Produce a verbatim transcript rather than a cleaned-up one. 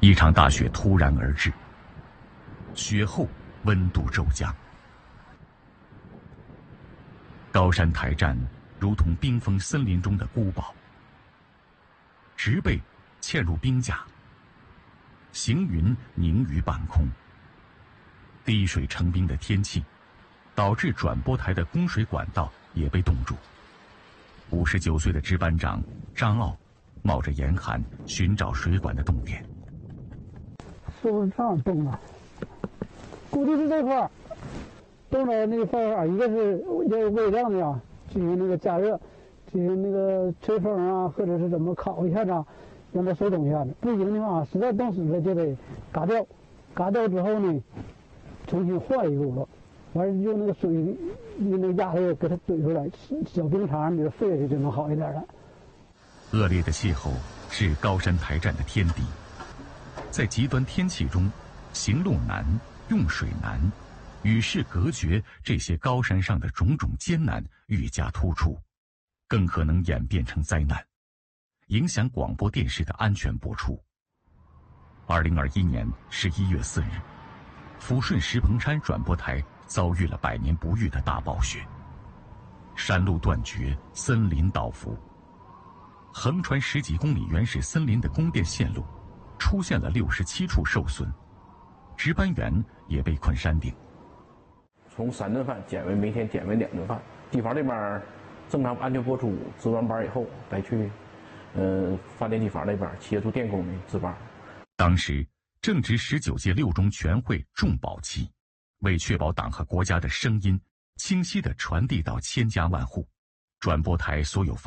一场大雪突然而至，雪后温度骤降，高山台站如同冰封森林中的孤堡，植被嵌入冰甲，行云凝于半空。滴水成冰的天气，导致转播台的供水管道也被冻住。五十九岁的值班长张傲冒着严寒寻找水管的冻点。 是不是这样冻啊？估计是这块儿冻的那块儿，一个是要为让的呀，进行那个加热，进行那个吹风啊，或者是怎么烤一下子，让它手冻一下子。不行的话，实在冻死了就得嘎掉，嘎掉之后呢，重新换一个轱辘，完了用那个水用那个压力给它怼出来，小冰碴你废下去就能好一点了。 恶劣的气候是高山台站的天敌，在极端天气中，行路难、用水难、与世隔绝这些高山上的种种艰难愈加突出，更可能演变成灾难，影响广播电视的安全播出。二零二一年十一月四日，抚顺石棚山转播台遭遇了百年不遇的大暴雪，山路断绝，森林倒伏，横穿十几公里原始森林的供电线路出现了六十七处受损，值班员也被困山顶。 从三顿饭减为每天减为两顿饭。地方这边正常安全播出值完班以后，再去，呃，发电机房那边协助电工们值班。 当时正值十九届六中全会重保期，为确保党和国家的声音清晰地传递到千家万户，转播台所有